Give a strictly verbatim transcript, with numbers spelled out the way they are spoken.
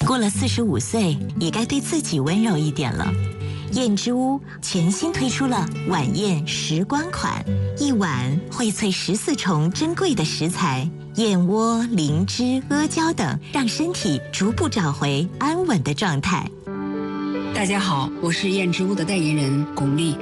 过了四十五岁，也该对自己温柔一点了。燕之屋全新推出了晚宴时光款，一碗荟萃十四重珍贵的食材，燕窝、灵芝、阿胶等，让身体逐步找回安稳的状态。 大家好，我是燕之屋的代言人巩俐。